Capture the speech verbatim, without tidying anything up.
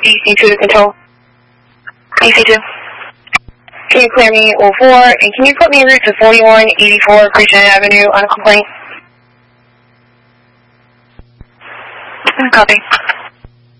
D C two to control. D C two. Can you clear me oh four, and can you put me en route to forty-one eighty-four Christian Avenue on a complaint? Copy.